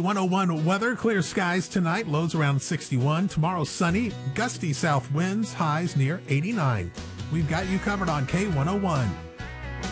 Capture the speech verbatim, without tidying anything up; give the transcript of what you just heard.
one oh one weather, clear skies tonight, lows around sixty-one. Tomorrow sunny, gusty south winds, highs near eighty-nine. We've got you covered on K one oh one.